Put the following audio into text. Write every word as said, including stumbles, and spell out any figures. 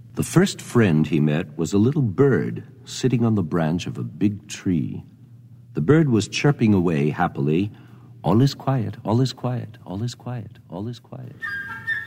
The first friend he met was a little bird sitting on the branch of a big tree. The bird was chirping away happily. All is quiet, all is quiet, all is quiet, all is quiet.